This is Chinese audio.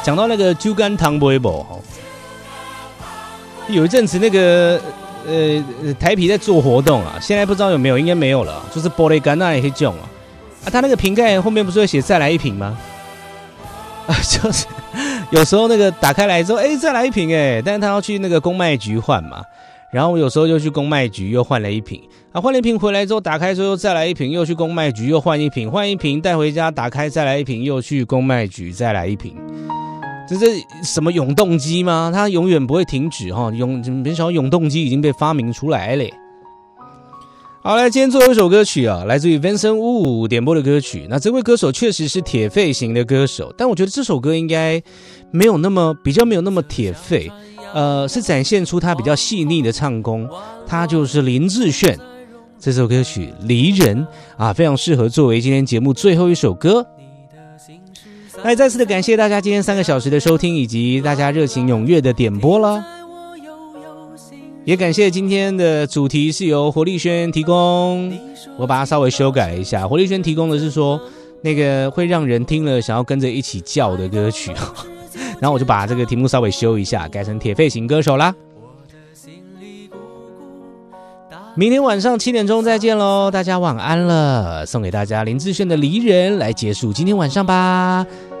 讲到那个猪肝汤不会不有一阵子那个台啤在做活动啊，现在不知道有没有，应该没有了，就是玻璃干那也可以种啊，他那个瓶盖后面不是会写再来一瓶吗？就是有时候那个打开来之后，再来一瓶但是他要去那个公卖局换嘛，然后我有时候又去公卖局又换了一瓶，换了一瓶回来之后打开之后又再来一瓶，又去公卖局又换一瓶，换一瓶带回家打开再来一瓶，又去公卖局再来一瓶。这是什么永动机吗？它永远不会停止哈！没想到永动机已经被发明出来了。好，来，今天最后一首歌曲啊，来自于 Vincent Wu 点播的歌曲。那这位歌手确实是铁肺型的歌手，但我觉得这首歌应该比较没有那么铁肺，是展现出他比较细腻的唱功。他就是林志炫，这首歌曲《离人》啊，非常适合作为今天节目最后一首歌。那再次的感谢大家今天3个小时的收听，以及大家热情踊跃的点播了。也感谢今天的主题是由活力轩提供，我把它稍微修改了一下。活力轩提供的是说那个会让人听了想要跟着一起叫的歌曲，然后我就把这个题目稍微修一下，改成铁肺型歌手啦。明天晚上7点钟再见咯，大家晚安了。送给大家林志炫的《离人》来结束今天晚上吧。